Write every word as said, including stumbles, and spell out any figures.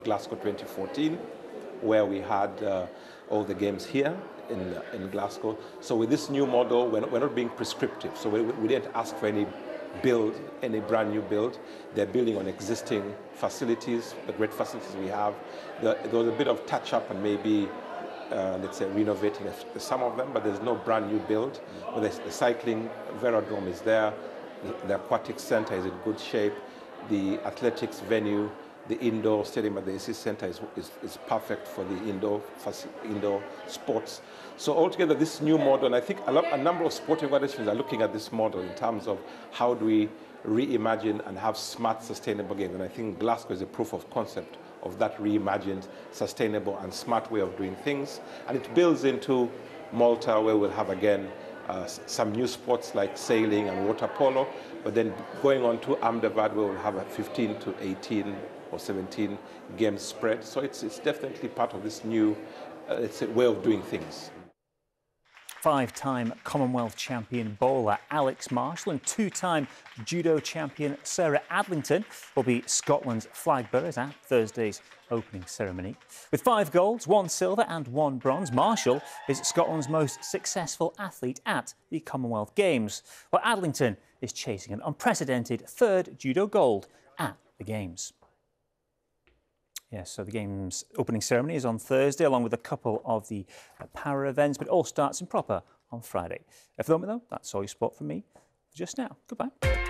Glasgow twenty fourteen, where we had uh, all the games here in, in Glasgow. So with this new model, we're not, we're not being prescriptive. So we, we didn't ask for any build, any brand new build. They're building on existing facilities, the great facilities we have. There, there was a bit of touch-up and maybe, uh, let's say, renovating some of them, but there's no brand new build. But the, the cycling velodrome is there. The, the aquatic center is in good shape. The athletics venue, the indoor stadium at the A C Center is, is, is perfect for the indoor, indoor sports. So altogether, this new model, and I think a, lot, a number of sporting organizations are looking at this model in terms of how do we reimagine and have smart, sustainable games. And I think Glasgow is a proof of concept of that reimagined, sustainable and smart way of doing things. And it builds into Malta, where we'll have, again, Uh, some new sports like sailing and water polo, but then going on to Ahmedabad, where we'll have a fifteen to eighteen or seventeen game spread. So it's, it's definitely part of this new uh, it's a way of doing things. Five-time Commonwealth champion bowler Alex Marshall and two-time judo champion Sarah Adlington will be Scotland's flag bearers at Thursday's opening ceremony. With five golds, one silver and one bronze, Marshall is Scotland's most successful athlete at the Commonwealth Games, while Adlington is chasing an unprecedented third judo gold at the Games. Yes, so the Games opening ceremony is on Thursday, along with a couple of the uh, para events, but it all starts in proper on Friday. For the moment, though, that's all your sport from me for just now. Goodbye.